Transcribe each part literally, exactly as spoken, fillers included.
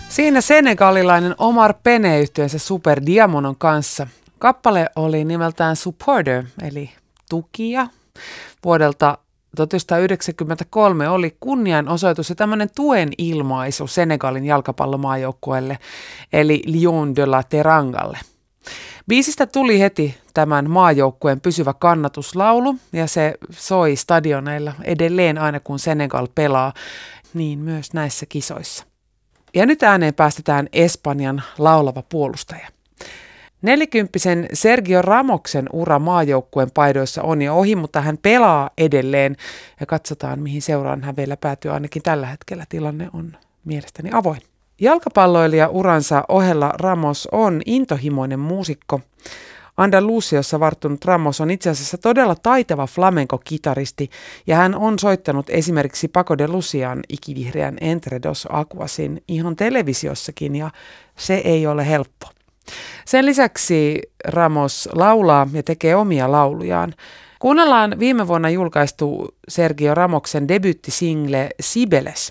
Siinä senegalilainen Omar Pene yhtyeensä Super Diamonon kanssa. Kappale oli nimeltään Supporter, eli tukija. Vuodelta tuhatyhdeksänsataayhdeksänkymmentäkolme oli kunnianosoitus ja tämmöinen tuen ilmaisu Senegalin jalkapallomaajoukkueelle, eli Lion de la Terangalle. Biisistä tuli heti tämän maajoukkueen pysyvä kannatuslaulu ja se soi stadioneilla edelleen aina kun Senegal pelaa, niin myös näissä kisoissa. Ja nyt ääneen päästetään Espanjan laulava puolustaja. Nelikymppisen Sergio Ramoksen ura maajoukkueen paidoissa on jo ohi, mutta hän pelaa edelleen ja katsotaan mihin seuraan hän vielä päätyy. Ainakin tällä hetkellä tilanne on mielestäni avoin. Jalkapalloilija uransa ohella Ramos on intohimoinen muusikko. Andalusiossa varttunut Ramos on itse asiassa todella taitava flamenco-kitaristi ja hän on soittanut esimerkiksi Paco de Lucian ikivihreän Entre dos Aguasin ihan televisiossakin ja se ei ole helppo. Sen lisäksi Ramos laulaa ja tekee omia laulujaan. Kuunnellaan viime vuonna julkaistu Sergio Ramoksen debyyttisingle Cibeles.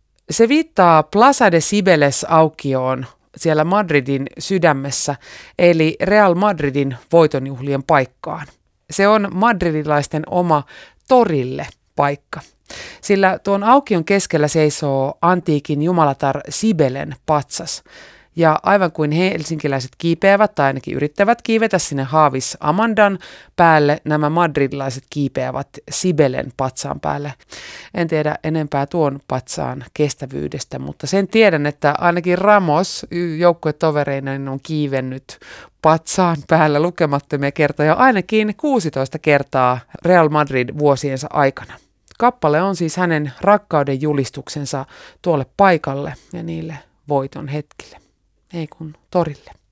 Se viittaa Plaza de Cibeles aukioon siellä Madridin sydämessä, eli Real Madridin voitonjuhlien paikkaan. Se on madridilaisten oma torille paikka, sillä tuon aukion keskellä seisoo antiikin jumalatar Cibelen patsas. Ja aivan kuin helsinkiläiset kiipeävät tai ainakin yrittävät kiivetä sinne haavis Amandan päälle, nämä madridilaiset kiipeävät Cibelen patsaan päälle. En tiedä enempää tuon patsaan kestävyydestä, mutta sen tiedän, että ainakin Ramos joukkuetovereineen on kiivennyt patsaan päällä lukemattomia kertoja, ainakin kuusitoista kertaa Real Madrid vuosiensa aikana. Kappale on siis hänen rakkauden julistuksensa tuolle paikalle ja niille voiton hetkille. Ei kun torille.